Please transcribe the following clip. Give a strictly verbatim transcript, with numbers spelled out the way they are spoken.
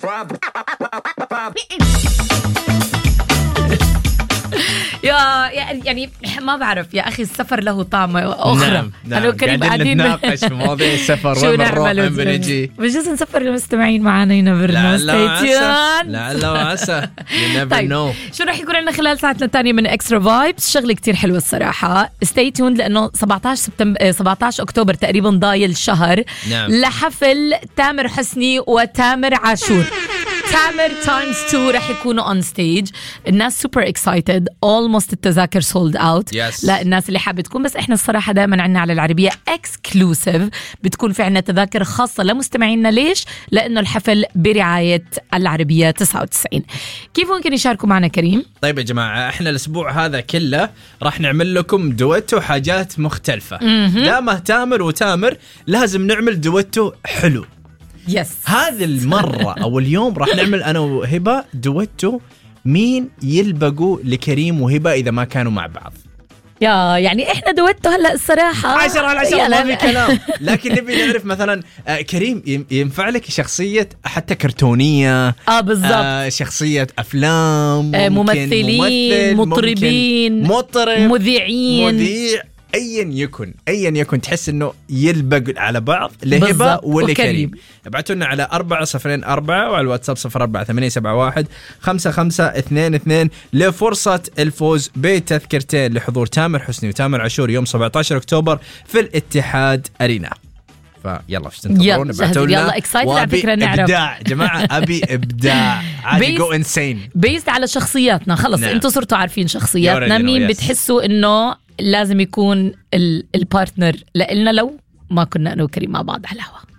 يا يعني ما بعرف يا أخي، السفر له طعم أخرى. نعم أنا وكريم قاعدين نتناقش في مواضيع السفر شو وين بنروح نعمل وين بنجي. بجوز نسفر المستمعين معنا ينبرنا. لعل وعسى. طيب شو رح يكون لنا خلال ساعتنا الثانية من إكسترا فايبس؟ شغلة كتير حلوة الصراحة. ستي تيوند لأنه سبعة عشر سبتمبر سبعة عشر أكتوبر تقريبا ضايل شهر. نعم. لحفل تامر حسني وتامر عاشور. تامر تايمز تو رح يكونوا on stage. الناس super excited. almost التذاكر sold out. yes. لا الناس اللي حابة تكون، بس احنا الصراحة دائما عنا على العربية exclusive بتكون في عنا تذاكر خاصة لمستمعينا. ليش؟ لأنه الحفل برعاية العربية تسعة وتسعين. كيف ممكن يشاركوا معنا كريم؟ طيب يا جماعة، احنا الأسبوع هذا كله راح نعمل لكم دويتو حاجات مختلفة. دامه تامر وتامر لازم نعمل دويتو حلو. يس. هذه المرة أو اليوم راح نعمل أنا وهبة دويتو مين يلبقوا لكريم وهبة إذا ما كانوا مع بعض. يا يعني إحنا دويتو هلأ الصراحة عشرة على عشرة ما في كلام. لكن نبي نعرف مثلا آه كريم ينفع لك شخصية حتى كرتونية. آه بالضبط. آه شخصية أفلام. آه ممثلين، ممثل مطربين، مطرب، مذيعين، مذيع، أيا يكن أيا يكن تحس إنه يلبق على بعض لهبة ولكريم. ابعتوا لنا على أربعة صفرين أربعة وعلى الواتساب صفر أربعة ثمانية سبعة واحد خمسة خمسة اثنين اثنين لفرصة الفوز بتذكرتين لحضور تامر حسني وتامر عاشور يوم سبعة عشر أكتوبر في الاتحاد أرينا. فيلا ايش تنتظرون؟ ابعتوا لنا. يلا اكسايتد على فكرة نعرف. ابداع جماعة، ابي ابداع عادي. جو انسين بيست على شخصياتنا. خلص نعم. انتوا صرتوا عارفين شخصياتنا مين. yes. بتحسوا انه لازم يكون البارتنر لإلنا لو ما كنا انا وكريم مع بعض على الهوا.